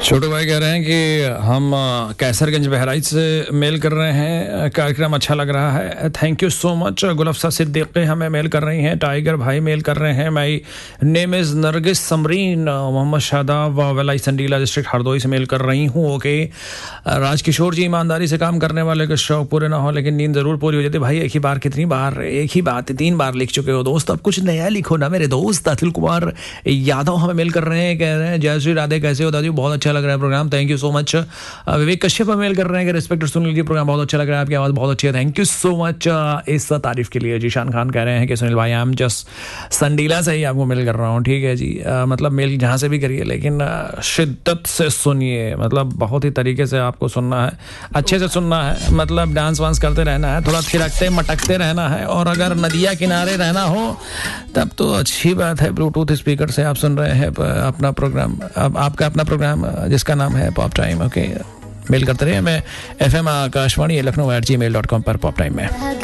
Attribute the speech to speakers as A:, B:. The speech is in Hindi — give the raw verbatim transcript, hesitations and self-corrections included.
A: छोटे भाई कह रहे हैं कि हम अ, कैसरगंज बहराइच से मेल कर रहे हैं। कार्यक्रम अच्छा लग रहा है, thank you so much. गुलफ्सा Siddiqui हमें मेल कर रही हैं, टाइगर भाई मेल कर रहे हैं। My name is Nargis Samreen, Mohammad Shadab वेलाई Sandila district Hardoi से मेल कर रही हूँ। ओके, राजकिशोर जी, ईमानदारी से काम करने वाले के शौक पूरे ना हो लेकिन नींद ज़रूर पूरी हो जाती। भाई एक ही बार कितनी बार, एक ही बात तीन बार लिख चुके हो दोस्त, अब कुछ नया लिखो ना मेरे दोस्त। अतुल कुमार यादव हमें मेल कर रहे हैं, कह रहे हैं जय श्री राधे, कैसे हो दादी, बहुत अच्छा लग रहा है programme, thank you so much. Vivek Kashyap mail कर रहे हैं कि रिस्पेक्टेड सुनील जी, प्रोग्राम बहुत अच्छा लग रहा है, आपकी आवाज़ बहुत अच्छी है, थैंक यू सो मच इस तारीफ के लिए। जीशान खान कह रहे हैं कि सुनील भाई आई एम जस्ट संडीला से ही आपको मेल कर रहा हूँ। ठीक है जी, आ, मतलब मेल जहाँ से भी करिए लेकिन आ, शिद्दत से सुनिए, मतलब बहुत ही तरीके से आपको सुनना है, अच्छे से सुनना है, मतलब डांस वांस करते रहना है, थोड़ा थिरकते मटकते रहना है। और अगर नदिया किनारे रहना हो तब तो अच्छी बात है, ब्लूटूथ स्पीकर से आप सुन रहे हैं अपना प्रोग्राम, अब आपका अपना प्रोग्राम जिसका नाम है पॉप टाइम। ओके, मेल करते रहिए, मैं F M Akashvani Lucknow eight जी मेल डॉट कॉम पर पॉप टाइम में।